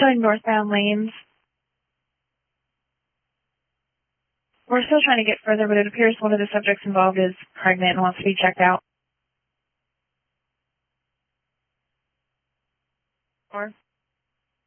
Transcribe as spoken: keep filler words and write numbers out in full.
showing northbound lanes. We're still trying to get further, but it appears one of the subjects involved is pregnant and wants to be checked out. Or